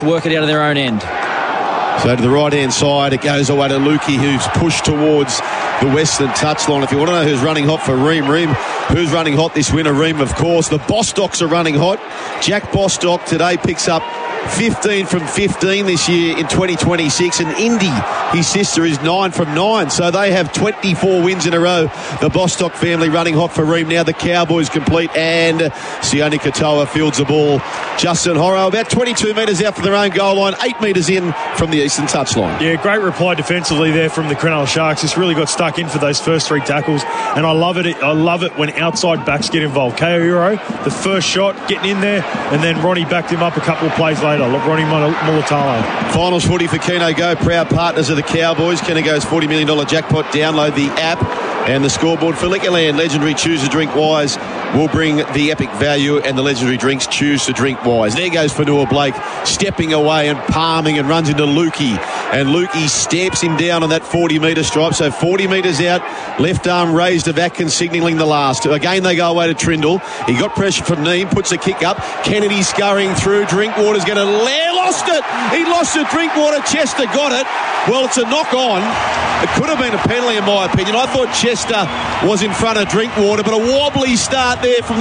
work it out of their own end. So to the right-hand side, it goes away to Lukey, who's pushed towards the western touchline. If you want to know who's running hot for Ream, who's running hot this winter? Ream, of course. The Bostocks are running hot. Jack Bostock today picks up 15 from 15 this year in 2026, and Indy, his sister, is 9 from 9, so they have 24 wins in a row. The Bostock family running hot for Ream. Now the Cowboys complete, and Sione Katoa fields the ball. Justin Horrow about 22 metres out from their own goal line, 8 metres in from the eastern touchline. Yeah, great reply defensively there from the Cronulla Sharks. Just really got stuck in for those first 3 tackles, and I love it. I love it when outside backs get involved. Kaohiro, the first shot, getting in there, and then Ronnie backed him up a couple of plays later. Ronnie Mulatalo. Finals footy for Keno Go, proud partners of the Cowboys. Keno Go's $40 million jackpot. Download the app. And the scoreboard for Liquorland. Legendary Choose to Drink Wise will bring the epic value, and the legendary drinks Choose to Drink Wise. There goes Fanua Blake, stepping away and palming, and runs into Lukey. And Lukey stamps him down on that 40-metre stripe. So 40 metres out, left arm raised of Atkins, signalling the last. Again, they go away to Trindle. He got pressure from Neem, puts a kick up. Kennedy scurrying through. Drinkwater's going to lost it. He lost it. Drinkwater. Chester got it. Well, it's a knock on. It could have been a penalty, in my opinion. I thought Chester was in front of Drinkwater, but a wobbly start there from